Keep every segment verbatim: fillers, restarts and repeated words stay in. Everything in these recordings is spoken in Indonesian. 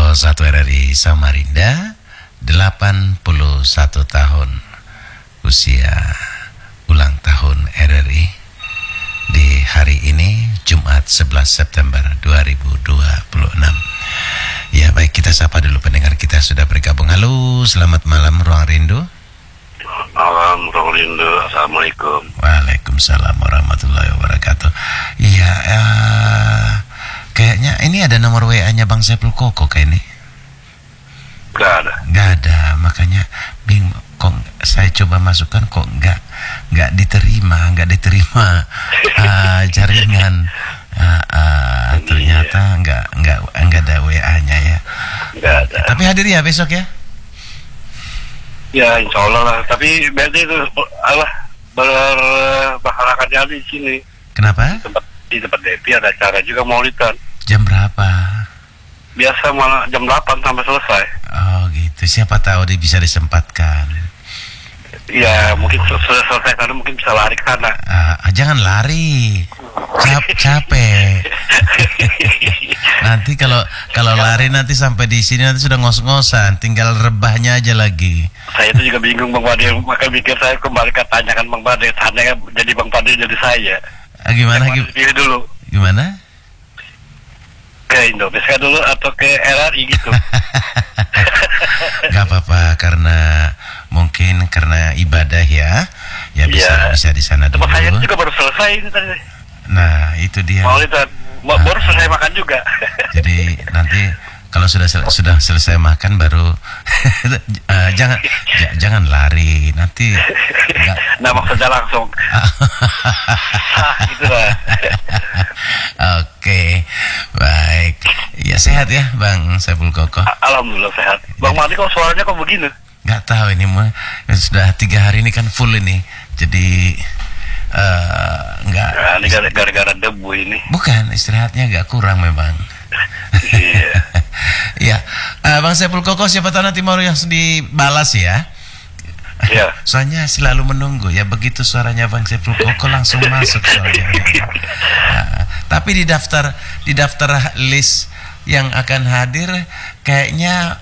satu R R I Samarinda, delapan puluh satu tahun usia ulang tahun R R I di hari ini, Jumat sebelas September dua ribu dua puluh enam. Ya baik, kita sapa dulu pendengar kita sudah bergabung. Halo, selamat malam Ruang Rindu. Malam Ruang Rindu, Assalamualaikum. Waalaikumsalam warahmatullahi wabarakatuh. Iya, uh, kayaknya ini ada nomor W A-nya Bang Saiful Koko kayak ini. Gak ada. Gak ada, makanya bingung. Kok saya coba masukkan kok nggak nggak diterima, nggak diterima uh, jaringan. Uh, uh, ternyata nggak nggak nggak ada W A-nya ya. Nggak ada. Tapi hadir ya besok ya? Ya insya Allah lah. Tapi berarti itu Allah berbaharakan di sini. Kenapa? Di tempat di tempat Depi ada acara juga maulidan. Jam berapa? Biasa malah jam delapan sampai selesai. Oh gitu. Siapa tahu dia bisa disempatkan. Ya mungkin sudah selesai sana, mungkin bisa lari ke sana. Uh, jangan lari, Cap, capek. Nanti kalau kalau lari nanti sampai di sini nanti sudah ngos-ngosan, tinggal rebahnya aja lagi. Saya itu juga bingung Bang Badil, maka mikir saya kembali ke tanyakan Bang Badil, tanya jadi Bang Badil jadi saya. Uh, gimana? Gim- pilih dulu. Gimana? Ke Indonesia dulu atau ke R R I gitu? Gak apa-apa, karena mungkin karena ibadah ya, ya bisa ya. Bisa di sana dulu. Tempat saya juga baru selesai ini tadi. Nah itu dia. Maulidan, nah, baru selesai makan juga. Jadi nanti kalau sudah sel- sudah selesai makan baru uh, jangan j- jangan lari nanti. Enggak. Nah maksudnya langsung. ah, gitulah. Oke, baik. Ya sehat ya Bang Saiful Koko. Alhamdulillah sehat. Bang Mati kok suaranya kok begini? Gak tahu ini mah sudah tiga hari ini kan full ini, jadi uh, nggak. Nah, ini gara-gara debu ini. Bukan, istirahatnya agak kurang memang. Iya. Ya, uh, Bang Saiful Koko siapa tahu nanti mau yang dibalas ya. Iya. Soalnya selalu menunggu ya, begitu suaranya Bang Saiful Koko langsung masuk soalnya. Nah, tapi di daftar di daftar list yang akan hadir kayaknya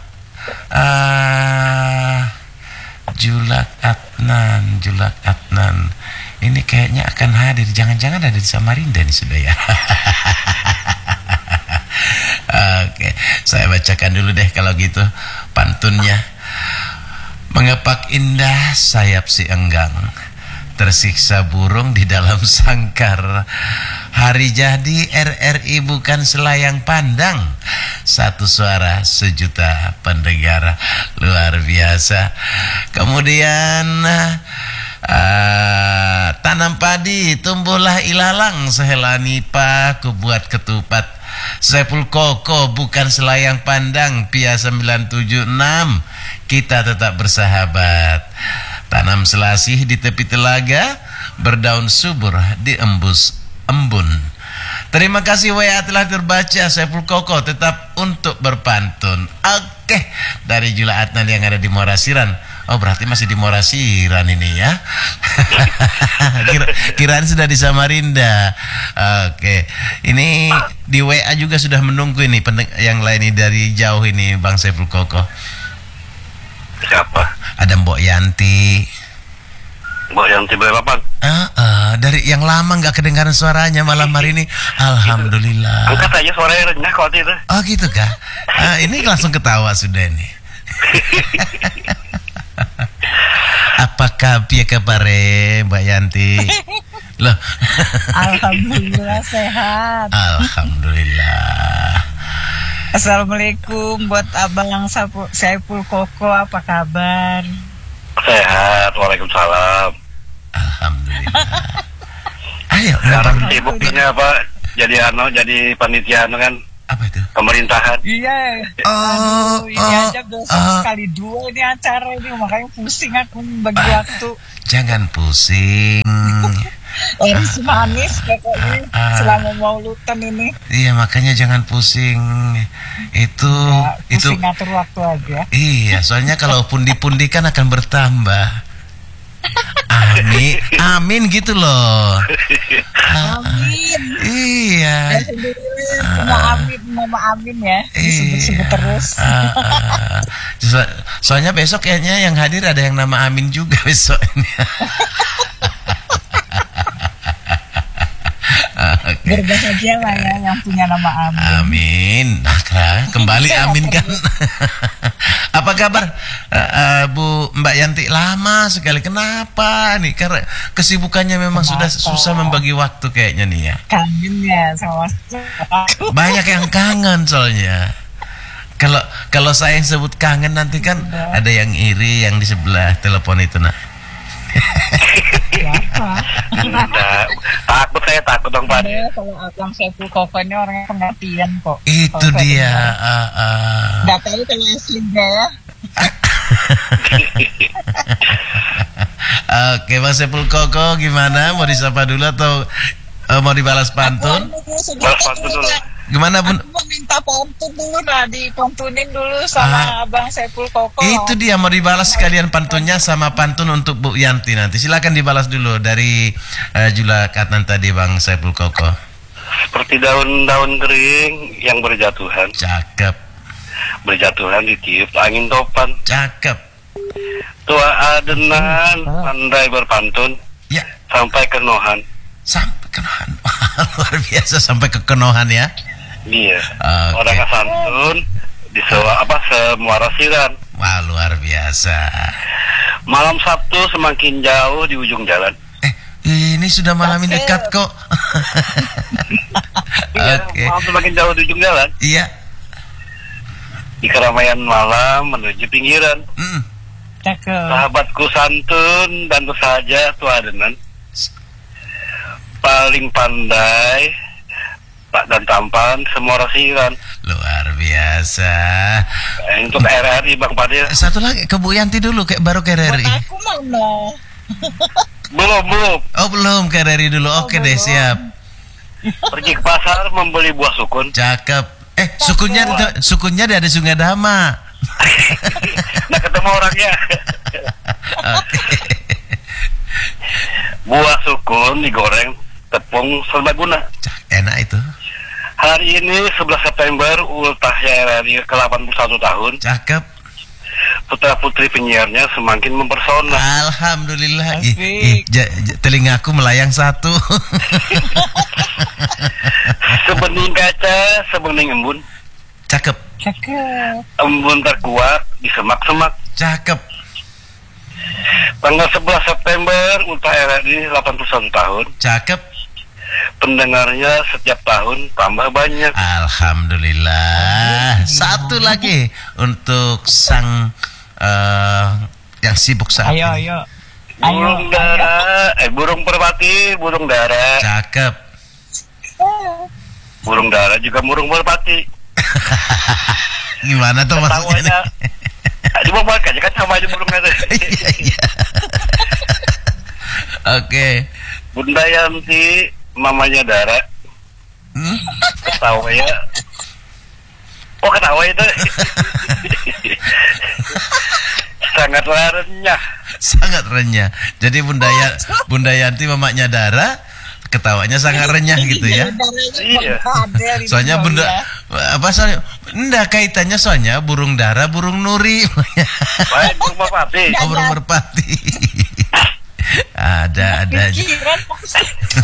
uh, Julak Adnan, Julak Adnan ini kayaknya akan hadir. Jangan-jangan ada di Samarinda nih sudah ya. Oke, saya bacakan dulu deh kalau gitu pantunnya. Mengepak indah sayap si enggang, tersiksa burung di dalam sangkar. Hari jadi R R I bukan selayang pandang, satu suara sejuta pendengar, luar biasa. Kemudian uh, tanam padi tumbuhlah ilalang, sehela nipah ku buat ketupat. Saiful Koko bukan selayang pandang, Pia sembilan tujuh enam, kita tetap bersahabat. Tanam selasih di tepi telaga, berdaun subur di embus embun. Terima kasih W A telah terbaca. Saiful Koko tetap untuk berpantun. Oke, dari Jula Adnan yang ada di Morasiran. Oh berarti masih di Morasiran ini ya. Kira, kiraan sudah di Samarinda. Oke, ini di W A juga sudah menunggu ini yang lain ini dari jauh ini Bang Saiful Koko. Siapa? Ada Mbok Yanti. Mbok Yanti berapa? Uh, uh, dari yang lama nggak kedengaran suaranya malam hari ini. Alhamdulillah. Angkat aja suaranya renyah kok itu. Oh gitu kah? Uh, ini langsung ketawa sudah ini. Apakah pia kabare Mbak Yanti? Loh. Alhamdulillah sehat. Alhamdulillah. Assalamualaikum buat Abang Saiful Koko, apa kabar? Sehat, waalaikumsalam. Alhamdulillah. Ayo, sekarang sibuknya apa? Jadi ano, jadi panitia ano kan? Apa itu? Pemerintahan. Iya. Oh, Aduh, ini oh, aja besok oh. sekali dua ini acara ini, makanya pusing aku bagi ah, waktu. Jangan pusing. Eris manis pokoknya ah, ah, selama maulutan ini. Iya, makanya jangan pusing. Itu Ya, itu pusing ngatur waktu aja. Iya, soalnya kalau pundi-pundi kan akan bertambah. Amin, amin gitu loh. Amin. Iya. Alhamdulillah Mama Amin, Mama Amin ya, disebut-sebut terus. Ah, ah. So- soalnya besok kayaknya yang hadir ada yang nama Amin juga besok ini. Oke. Berbahagia lah ya yang punya nama Amin. Amin. Nah, Kra, kembali amin kan. Apa kabar uh, uh, Bu Mbak Yanti? Lama sekali. Kenapa nih? Karena kesibukannya memang Kenapa? sudah susah membagi waktu kayaknya nih ya. Kangen ya sama aku. Banyak yang kangen soalnya. Kalau kalau saya yang sebut kangen nanti kan Udah. ada yang iri yang di sebelah telepon itu nah. Siapa? Nah, takut saya takut Bang Padi. Ada kalau Abang Saiful Koko ini orangnya pengertian kok. Itu Kalau saya dia. dengar. ah, ah. Nggak tahu kalau aslinya ya. Oke, Mas Sepul Koko gimana? Mau disapa dulu atau eh, mau dibalas pantun? Balas pantun dulu. Gimana Bun? Aku mau minta pantun dulu, nah dipantunin dulu sama Abang Saiful Koko. Itu dia mau dibalas sekalian pantunnya sama pantun untuk Bu Yanti nanti. Silakan dibalas dulu dari uh, Jula Katan tadi Bang Saiful Koko. Seperti daun-daun kering yang berjatuhan, Cakep, berjatuhan ditiup angin topan. cakep. Tua adenan pandai berpantun Ya, sampai ke Nohan. sampai kenohan. Luar biasa sampai ke kenohan ya. Iya. Oke. Orangnya santun di sewa apa semuara siran. Wah, luar biasa. Malam Sabtu semakin jauh di ujung jalan. Eh, ini sudah malam ini dekat kok. Iya, Oke. malam semakin jauh di ujung jalan. Iya. Di keramaian malam menuju pinggiran. Mm. Cakep. Sahabatku santun dan tentu saja tua adenan. Paling pandai Pak dan tampan semua rasiran. Luar biasa. Eh, untuk R R I Bang Padil. Satu lagi ke Bu Yanti dulu kayak baru ke R R I. Buat aku mana? Belum belum. Oh belum ke R R I dulu. Oke deh belum. siap. Pergi ke pasar membeli buah sukun. Cakep. Eh sukunya ada- sukunya ada di Sungai Dama. Nah ketemu orangnya. Oke. Buah sukun digoreng tepung serbaguna. Cak, enak itu. Hari ini sebelas September ultahnya R R I ke delapan puluh satu tahun. Cakep. Putra putri penyiarnya semakin mempersona. Alhamdulillah. Ih, Asik. ih, ja- ja- telingaku melayang satu. Sebening kaca, sebening embun. Cakep. Cakep. Embun terkuat di semak-semak. Cakep. Tanggal sebelas September ultah R R I delapan puluh satu tahun. Cakep. Pendengarnya setiap tahun tambah banyak. Alhamdulillah. Satu lagi untuk sang eh, yang sibuk saat Ayo, ini. ayo. Burung dara, eh burung merpati, burung dara. Cakep. Burung dara juga burung merpati. Gimana tuh maksudnya? Ketawanya, di bawah aja kan sama aja burung dara. Iya, iya. Oke. Bunda Yanti, mamanya Dara, Hmm? ketawa ya. Oh ketawa itu. Sangatlah renyah. Sangat renyah. Jadi Bunda ya, Bunda Yanti mamanya Dara, ketawanya sangat renyah gitu ya. Iya. Soalnya Bunda apa soalnya enggak kaitannya soalnya burung dara, burung nuri. Baik burung merpati. Oh, burung merpati. ada ada aja. Pikiran maksudku.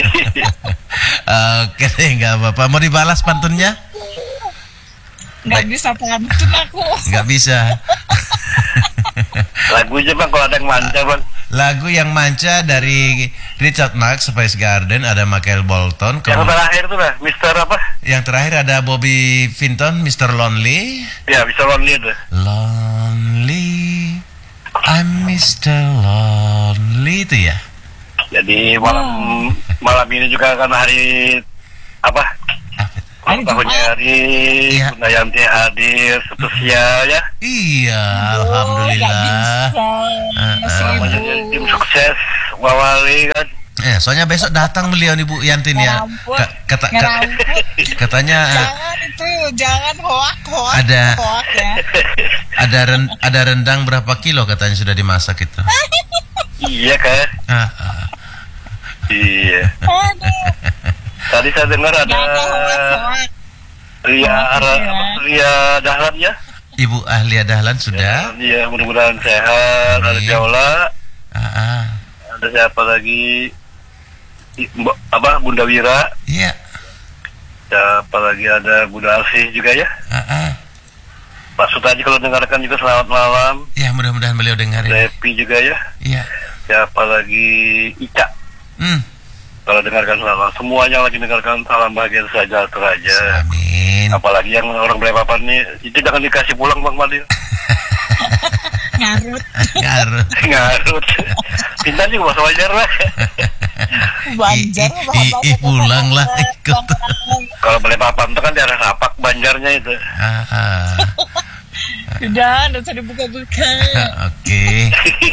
Oke deh, nggak apa-apa. Mau dibalas pantunnya? Nggak bisa pantun aku. Nggak bisa. Lagunya bang kalau ada yang manja bang. Lagu yang manca dari Richard Marx, Spice Garden, ada Michael Bolton. Yang Kemudian terakhir tuh lah, Mister apa? yang terakhir ada Bobby Vinton, Mister Lonely. Ya Mister Lonely itu. Lonely, I'm Mister Lonely itu ya. Jadi malam malam ini juga kan hari apa? Hari Tahunnya Jumat. hari Iya. Bunda Yanti hadir spesial ya. Iya, Nggak alhamdulillah. bisa. Ah, Namanya Sibuk. jadi tim sukses Wawali kan. Eh, soalnya besok datang beliau nih Bu Yanti nih ya. Ngeramput. Ka- Kata, ka- Ngeramput. katanya eh, Jangan itu, jangan hoak hoak. Ada- Hoak ya. ada ren, ada rendang berapa kilo katanya sudah dimasak itu. Iya kan? Ah, ah. Iya. Aduh. Tadi saya dengar ada Nggak ada hoak-hoak. Ria Hoak Ara, ya. apa, Ria Dahlan ya. Ibu Ahlia Dahlan sudah. Iya, mudah-mudahan sehat. Ada Amin. Jaula, Ah, ah. ada siapa lagi? I- Mbak- apa Bunda Wira, Iya. siapa lagi ada Bunda Alfi juga ya. Ah, ah. Pak Sutaji kalau dengarkan juga selamat malam. Ya, mudah-mudahan beliau dengar ini. Depi juga ya. Iya. Siapa lagi Ica. Hmm. Kalau dengarkan salam, semuanya lagi dengarkan salam bahagia saja aja. Amin. Apalagi yang orang Balikpapan nih, itu jangan dikasih pulang Bang Madil. Ngarut. Ngaruh. Ngarut. Pintar juga bahasa Banjar lah. Banjar. I- i- i- i- pulang lah ikut. Kalau Balikpapan itu kan daerah Sapak, Banjarnya itu. Ah, ah. Udah, udah usah dibuka-buka. Oke.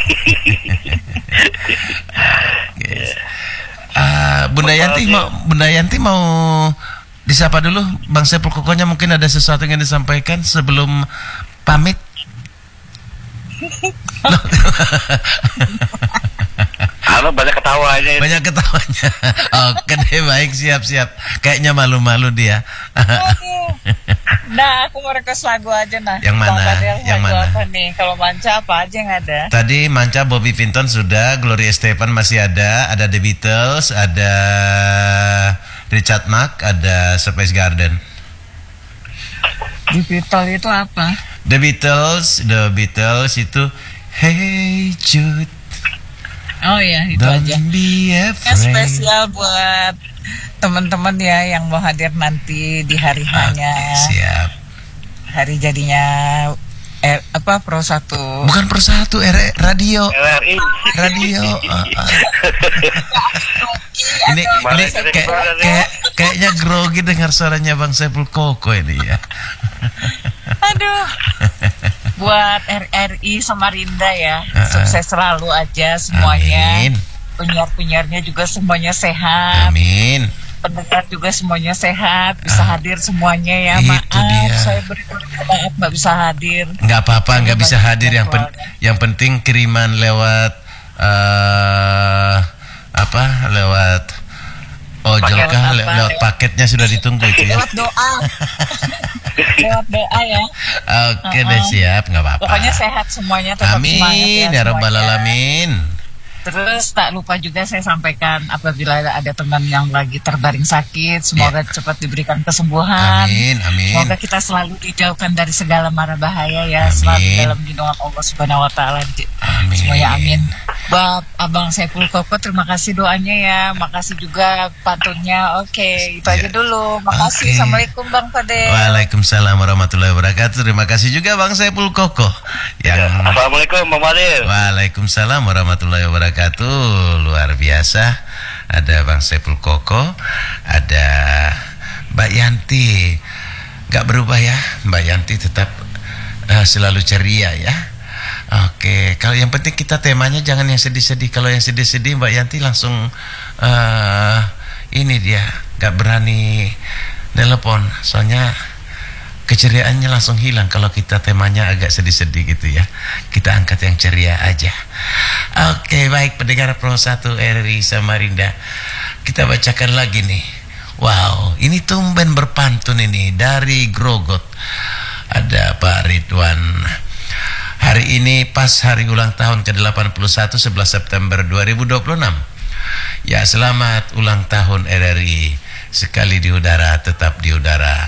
Oke. Ah, Bunda Yanti mau Bunda Yanti mau disapa dulu Bang Saiful Kokonya, mungkin ada sesuatu yang disampaikan sebelum pamit. Loh. Halo, banyak ketawanya itu. Banyak ketawanya. Oke deh, baik, siap-siap. Kayaknya malu-malu dia. Aduh. Nah, aku mau request lagu aja nah. Yang mana? Bang Fadel, Yang lagu mana? apa nih? Kalau manca apa aja yang ada? Tadi Manca Bobby Vinton sudah, Gloria Estefan masih ada, ada The Beatles, ada Richard Mark, ada Spice Garden. Di Beatles itu apa? The Beatles, The Beatles itu Hey Jude, Oh iya, itu don't aja. be Yang afraid. spesial buat teman-teman ya yang mau hadir nanti di hari hanya Siap. hari jadinya eh, apa Pro satu. Bukan persatu, R- radio, L R I. radio. Ah, ah. ini Gimana ini sih, kayak gimana sih? kayak kayaknya grogi dengar suaranya Bang Saiful Koko ini ya. Aduh. Buat R R I Samarinda ya, Uh-uh. sukses selalu aja semuanya. Amin. Penyiar-penyiarnya juga semuanya sehat. Amin. Pendengar juga semuanya sehat, bisa Ah. hadir semuanya ya. Itu Maaf, dia. saya beri maaf nggak bisa hadir. Nggak apa-apa, nggak bisa Banyak hadir. Yang pen, jadwalnya. yang penting kiriman lewat eh apa? Lewat ojol Paket kah? apa? Le- lewat paketnya sudah ditunggu itu ya. Lewat doa. Lewat doa ya. Oke deh, Uh-uh. siap, nggak apa-apa. Pokoknya sehat semuanya, tetap semangat Amin ya ya rabbal semuanya. alamin. Terus tak lupa juga saya sampaikan apabila ada teman yang lagi terbaring sakit, semoga cepat diberikan kesembuhan. Amin, amin. Semoga kita selalu dijauhkan dari segala mara bahaya ya, Amin. selalu dalam lindungan Allah Subhanahu wa taala. Amin. Semuanya amin. Buat Abang Saiful Koko, terima kasih doanya ya. Makasih juga pantunnya. Oke, itu aja Ya. dulu. Makasih. Oke. Assalamualaikum Bang Fadel. Waalaikumsalam warahmatullahi wabarakatuh. Terima kasih juga Bang Saiful Koko yang Ya. Assalamualaikum Bang Madil. Waalaikumsalam warahmatullahi wabarakatuh. Luar biasa. Ada Bang Saiful Koko, ada Mbak Yanti. Gak berubah ya, Mbak Yanti tetap eh, selalu ceria ya. Oke, kalau yang penting kita temanya jangan yang sedih-sedih. Kalau yang sedih-sedih Mbak Yanti langsung eh, ini dia gak berani telepon, soalnya keceriaannya langsung hilang kalau kita temanya agak sedih-sedih gitu ya. Kita angkat yang ceria aja. Oke, baik pendengar Pro satu R R I Samarinda. Kita bacakan lagi nih. Wow, ini tumben berpantun ini dari Grogot. Ada Pak Ridwan. Hari ini pas hari ulang tahun ke delapan puluh satu sebelas September dua ribu dua puluh enam. Ya, selamat ulang tahun R R I. Sekali di udara tetap di udara.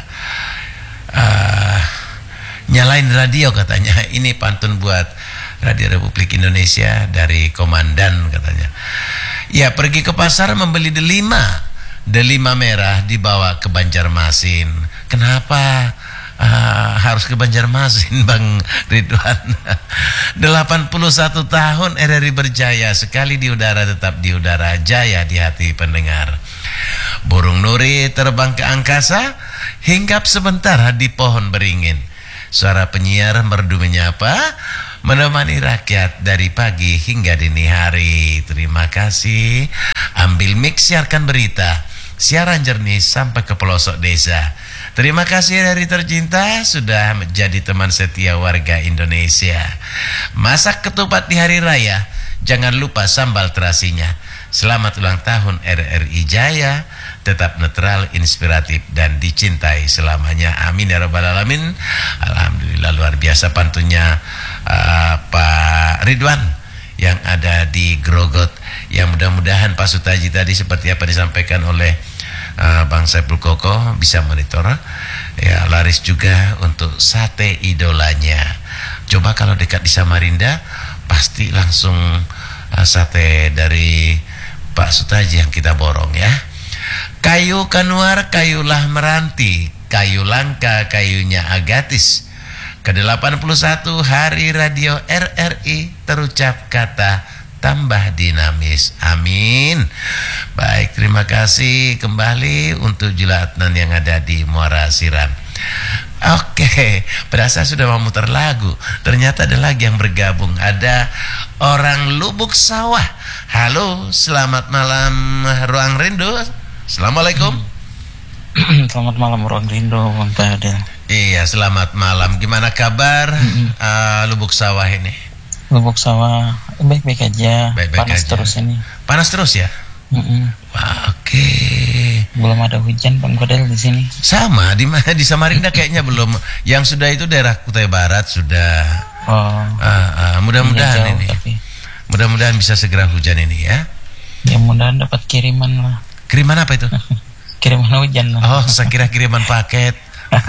Uh, nyalain radio katanya. Ini pantun buat Radio Republik Indonesia dari komandan katanya. Ya, pergi ke pasar membeli delima. Delima merah dibawa ke Banjarmasin. Kenapa uh, harus ke Banjarmasin Bang Ridwan? delapan puluh satu tahun R R I berjaya. Sekali di udara tetap di udara, jaya di hati pendengar. Burung nuri terbang ke angkasa, hinggap sebentar di pohon beringin. Suara penyiar merdu menyapa, menemani rakyat dari pagi hingga dini hari. Terima kasih. Ambil mic, siarkan berita, siaran jernih sampai ke pelosok desa. Terima kasih dari tercinta sudah menjadi teman setia warga Indonesia. Masak ketupat di hari raya, jangan lupa sambal terasinya. Selamat ulang tahun R R I Jaya, tetap netral, inspiratif, dan dicintai selamanya. Amin ya rabbal alamin. Alhamdulillah, luar biasa pantunnya uh, Pak Ridwan yang ada di Grogot. Yang mudah-mudahan Pak Sutaji tadi seperti apa disampaikan oleh uh, Bang Saiful Koko bisa monitor. Ya, laris juga untuk sate idolanya. Coba kalau dekat di Samarinda, pasti langsung uh, sate dari Pak Sutaji yang kita borong ya. Kayu kanuar, kayulah meranti, kayu langka, kayunya agatis. Ke delapan puluh satu hari radio R R I terucap kata tambah dinamis. Amin. Baik, terima kasih kembali untuk Jula Adnan yang ada di Muara Siram. Oke, berasa sudah mau muter lagu. Ternyata ada lagi yang bergabung. Ada orang Lubuk Sawah. Halo, selamat malam Ruang Rindu. Assalamualaikum. Selamat malam Ruang Rindu, Bang Fadil. Iya, selamat malam. Gimana kabar uh, Lubuk Sawah ini? Lubuk Sawah baik-baik aja. Baik-baik Panas aja. terus ini. Panas terus ya? Mm-mm. Wah, oke. Okay. Belum ada hujan Bang Fadil di sini. Sama di mana di Samarinda kayaknya belum. Yang sudah itu daerah Kutai Barat sudah. Oh. Uh, uh, mudah-mudahan jauh, ini. Tapi. Mudah-mudahan bisa segera hujan ini ya. Ya mudah-mudahan dapat kiriman lah. Kiriman apa itu? Kiriman hujan lah. Oh, saya kira kiriman paket.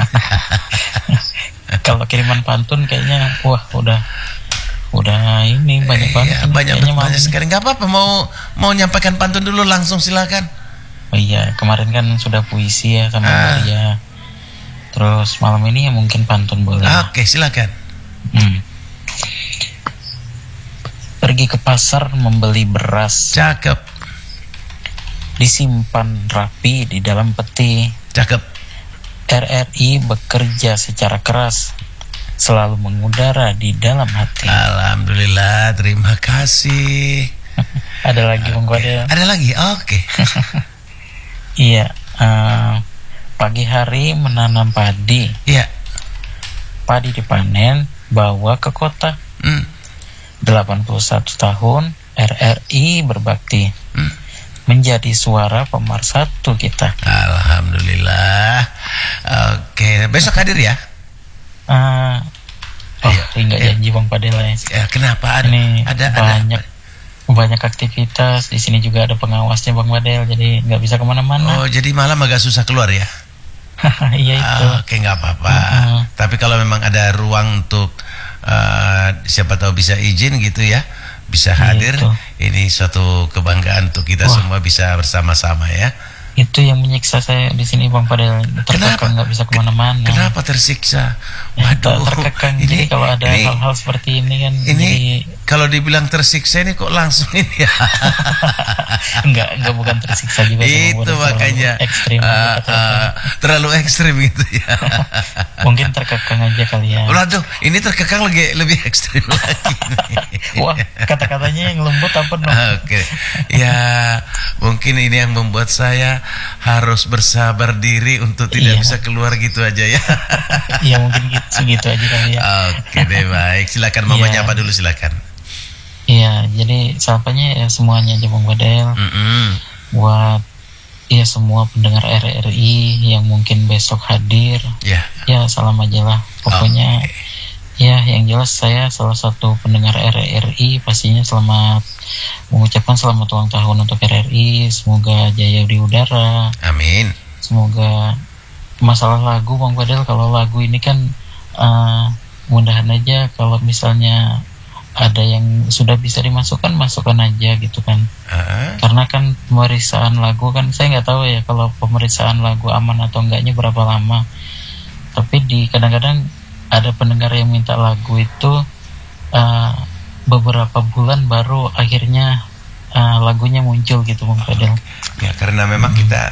Kalau kiriman pantun kayaknya wah udah udah ini banyak banget. Ya, banyak banyak sekali. Enggak apa-apa, mau mau nyampaikan pantun dulu langsung silakan. Oh iya, kemarin kan sudah puisi ya sama ah. Maria. Terus malam ini ya mungkin pantun boleh. Ah, Oke, okay, silakan. Hmm. Pergi ke pasar membeli beras. Cakep. Disimpan rapi di dalam peti. Cakep. R R I bekerja secara keras, selalu mengudara di dalam hati. Alhamdulillah, terima kasih. Ada lagi Bang okay. Ada lagi, oke. Okay. Iya, uh, pagi hari menanam padi. Iya. Padi dipanen, bawa ke kota. Hmm. delapan puluh satu tahun R R I berbakti. Hmm. Menjadi suara pemersatu kita. Alhamdulillah. Oke, besok hadir ya? Uh, oh, iya, enggak iya. janji Bang Padel ya. Ya, kenapa? Ada, Ini ada, banyak, ada. banyak aktivitas. Di sini juga ada pengawasnya Bang Padel, jadi nggak bisa kemana-mana. Oh, jadi malam agak susah keluar ya? Iya itu. Ah, Oke, nggak apa-apa. Uh-huh. Tapi kalau memang ada ruang untuk uh, siapa tahu bisa izin gitu ya, bisa hadir. Itu. Ini suatu kebanggaan untuk kita. Wah. Semua bisa bersama-sama ya. Itu yang menyiksa saya di sini Bang Padel. Terkekang nggak bisa kemana-mana. Kenapa tersiksa? Waduh. Terkekang. Ini, jadi kalau ada ini, hal-hal seperti ini kan. Ini jadi... kalau dibilang tersiksa ini kok langsung ini ya? enggak, enggak bukan tersiksa juga. Itu makanya ekstrim. Uh, uh, terlalu ekstrim gitu ya. Mungkin terkekang aja kali ya. Waduh, ini terkekang lagi lebih ekstrim lagi. Wah, kata-katanya yang lembut apa dong? Oke, okay. Ya mungkin ini yang membuat saya harus bersabar diri untuk tidak iya. bisa keluar gitu aja ya. Iya mungkin gitu, segitu aja kali ya. Oke deh, baik. Silakan mamanya apa dulu silakan. Iya, jadi sapanya ya semuanya aja Bang Badel. Mm-hmm. Buat ya semua pendengar R R I yang mungkin besok hadir. Ya. Yeah. Ya salam aja lah. Pokoknya okay. Ya yang jelas saya salah satu pendengar R R I, pastinya selamat mengucapkan selamat ulang tahun untuk R R I. Semoga jaya di udara. Amin. Semoga masalah lagu Bang Badel, kalau lagu ini kan uh, mudahan aja kalau misalnya ada yang sudah bisa dimasukkan, masukkan aja gitu kan. Uh-huh. Karena kan pemeriksaan lagu kan saya nggak tahu ya kalau pemeriksaan lagu aman atau enggaknya berapa lama. Tapi di kadang-kadang ada pendengar yang minta lagu itu uh, beberapa bulan baru akhirnya uh, lagunya muncul gitu Bang Fadel. Ya karena memang hmm. kita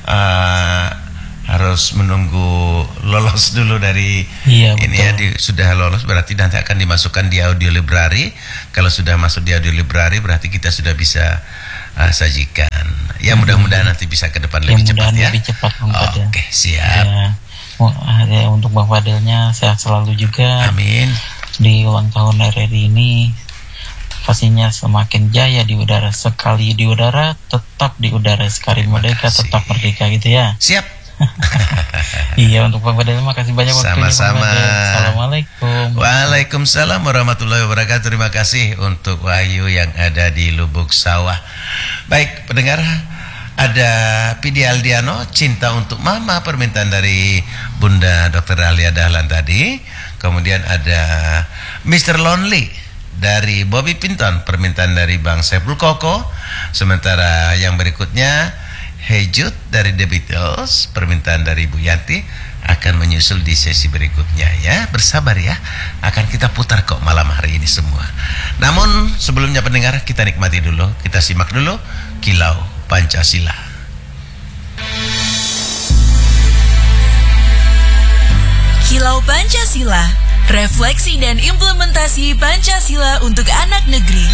uh, harus menunggu lolos dulu dari iya, ini betul. ya di, sudah lolos berarti nanti akan dimasukkan di audio library. Kalau sudah masuk di audio library berarti kita sudah bisa uh, sajikan. Ya mudah-mudahan nanti bisa ke depan ya, lebih cepat ya. Lebih cepat Bang Fadel. Oke, siap. Ya, ya, untuk Bang Fadelnya sehat selalu juga. Amin. Di ulang tahun R R I ini konservasinya semakin jaya di udara. Sekali di udara, tetap di udara. Sekali merdeka, tetap merdeka gitu ya. Siap. Iya, untuk Bang Fadil, makasih banyak waktunya. Sama-sama. Assalamualaikum. Waalaikumsalam warahmatullahi wabarakatuh. Terima kasih untuk Wahyu yang ada di Lubuk Sawah. Baik, pendengar, ada Pidi Aldiano, Cinta untuk Mama, permintaan dari Bunda dokter Alia Dahlan tadi. Kemudian ada mister Lonely dari Bobby Pinton, permintaan dari Bang Saiful Koko. Sementara yang berikutnya Hey Jude dari The Beatles, permintaan dari Bu Yanti, akan menyusul di sesi berikutnya ya. Bersabar ya, akan kita putar kok malam hari ini semua. Namun sebelumnya pendengar, kita nikmati dulu, kita simak dulu Kilau Pancasila. Kilau Pancasila, refleksi dan implementasi Pancasila untuk anak negeri.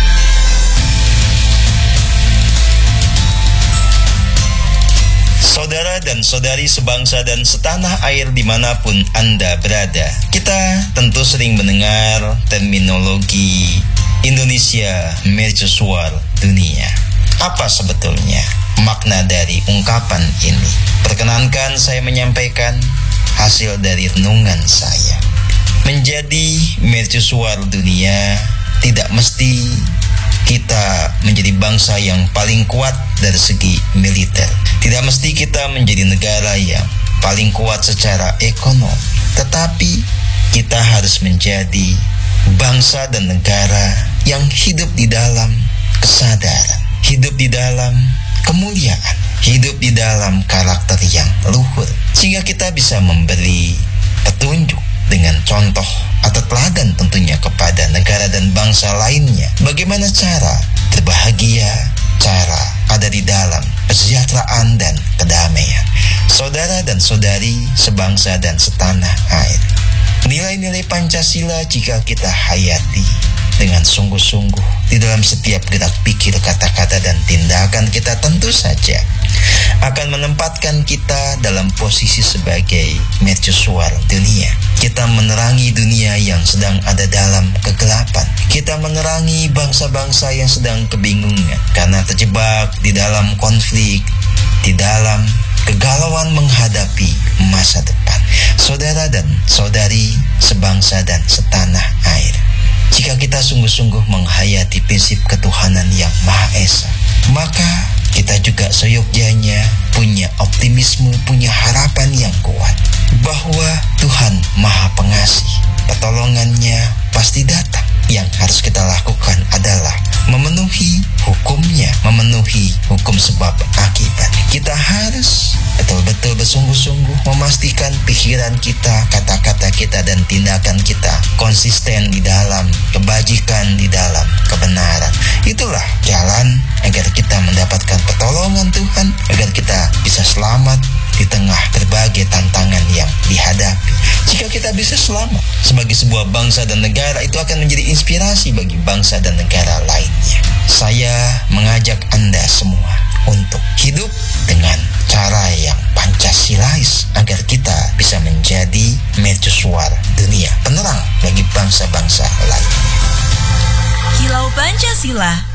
Saudara dan saudari sebangsa dan setanah air dimanapun Anda berada, kita tentu sering mendengar terminologi Indonesia Mercusuar Dunia. Apa sebetulnya makna dari ungkapan ini? Perkenankan saya menyampaikan hasil dari renungan saya. Menjadi mercusuar dunia tidak mesti kita menjadi bangsa yang paling kuat dari segi militer. Tidak mesti kita menjadi negara yang paling kuat secara ekonomi. Tetapi kita harus menjadi bangsa dan negara yang hidup di dalam kesadaran, hidup di dalam kemuliaan, hidup di dalam karakter yang luhur, sehingga kita bisa memberi petunjuk dengan contoh atau teladan tentunya kepada negara dan bangsa lainnya. Bagaimana cara berbahagia, cara ada di dalam kesejahteraan dan kedamaian. Saudara dan saudari sebangsa dan setanah air, nilai-nilai Pancasila jika kita hayati dengan sungguh-sungguh di dalam setiap gerak pikir, kata-kata, dan tindakan kita, tentu saja akan menempatkan kita dalam posisi sebagai mercusuar dunia. Kita menerangi dunia yang sedang ada dalam kegelapan. Kita menerangi bangsa-bangsa yang sedang kebingungan karena terjebak di dalam konflik, di dalam kegalauan menghadapi masa depan. Saudara dan saudari sebangsa dan setanah air, jika kita sungguh-sungguh menghayati prinsip ketuhanan yang Maha Esa, maka kita juga seyogyanya punya optimisme, punya harapan yang kuat bahwa Tuhan Maha Pengasih, pertolongannya pasti datang. Yang harus kita lakukan adalah memenuhi hukumnya, memenuhi hukum sebab akibat. Kita harus betul-betul bersungguh-sungguh memastikan pikiran kita, kata-kata kita, dan tindakan kita konsisten di dalam kebajikan, di dalam kebenaran. Itulah jalan agar kita mendapatkan pertolongan Tuhan, agar kita bisa selamat di tengah berbagai tantangan yang dihadapi. Jika kita bisa selamat sebagai sebuah bangsa dan negara, itu akan menjadi inspirasi bagi bangsa dan negara lainnya. Saya mengajak Anda semua untuk hidup dengan cara yang Pancasilais agar kita bisa menjadi mercusuar dunia, penerang bagi bangsa-bangsa lain. Kilau Pancasila,